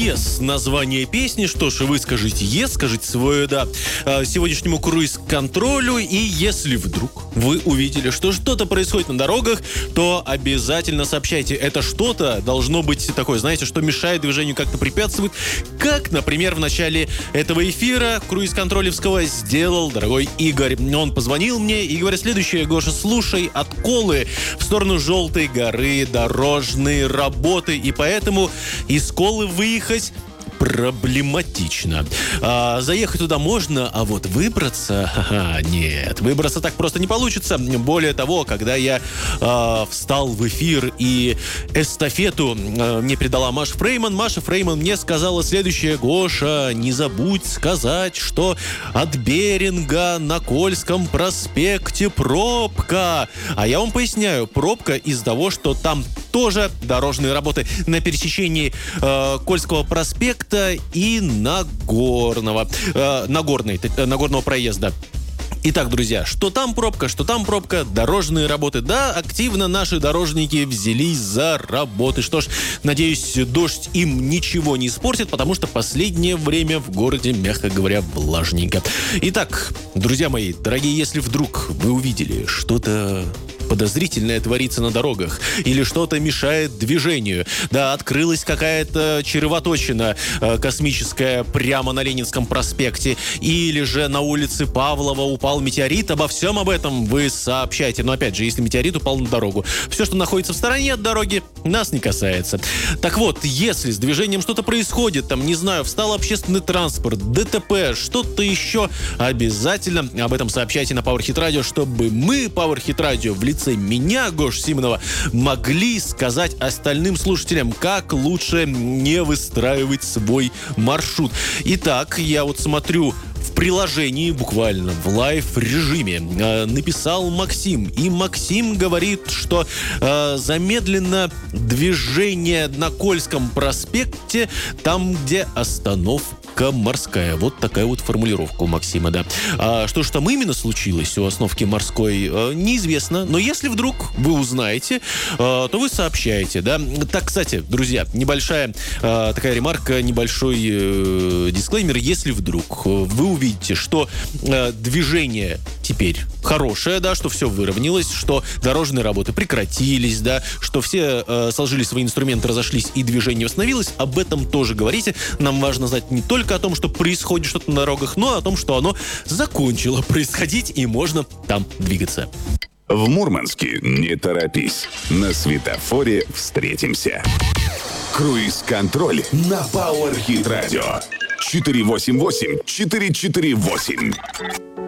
Yes, название песни. Что ж, вы скажите yes, скажите свое да сегодняшнему круиз-контролю. И если вдруг вы увидели, что что-то происходит на дорогах, то обязательно сообщайте. Это что-то должно быть такое, знаете, что мешает движению, как-то препятствует. Как, например, в начале этого эфира круиз-контролевского сделал дорогой Игорь. Он позвонил мне и говорит следующее: Гоша, слушай, от Колы в сторону Желтой горы дорожные работы, и поэтому из Колы выехать проблематично. Заехать туда можно, а вот выбраться... нет, выбраться так просто не получится. Более того, когда я встал в эфир и эстафету мне передала Маша Фрейман мне сказала следующее: Гоша, не забудь сказать, что от Беринга на Кольском проспекте пробка. А я вам поясняю, пробка из-за того, что там тоже дорожные работы на пересечении Кольского проспекта и Нагорного проезда. Итак, друзья, что там пробка, дорожные работы. Да, активно наши дорожники взялись за работы. Что ж, надеюсь, дождь им ничего не испортит, потому что последнее время в городе, мягко говоря, влажненько. Итак, друзья мои, дорогие, если вдруг вы увидели что-то подозрительное творится на дорогах, или что-то мешает движению, да, открылась какая-то червоточина космическая прямо на Ленинском проспекте, или же на улице Павлова упал метеорит, обо всем об этом вы сообщайте. Но опять же, если метеорит упал на дорогу, все, что находится в стороне от дороги, нас не касается. Так вот, если с движением что-то происходит, там, не знаю, встал общественный транспорт, ДТП, что-то еще, обязательно об этом сообщайте на Power Hit Radio, чтобы мы, Power Hit Radio, в лице меня, Гош Симонова, могли сказать остальным слушателям, как лучше не выстраивать свой маршрут. Итак, я вот смотрю в приложении, буквально в лайв-режиме, написал Максим. И Максим говорит, что замедлено движение на Кольском проспекте, там, где остановка Морская. Вот такая вот формулировка у Максима, да. А что же там именно случилось у остановки Морской, неизвестно. Но если вдруг вы узнаете, то вы сообщаете, да. Так, кстати, друзья, небольшая такая ремарка, небольшой дисклеймер. Если вдруг вы увидите, что движение теперь хорошее, да, что все выровнялось, что дорожные работы прекратились, да, что все сложили свои инструменты, разошлись и движение восстановилось, об этом тоже говорите. Нам важно знать не только о том, что происходит что-то на дорогах, но и о том, что оно закончило происходить и можно там двигаться. В Мурманске не торопись. На светофоре встретимся. Круиз-контроль на Power Hit Radio. 488-448.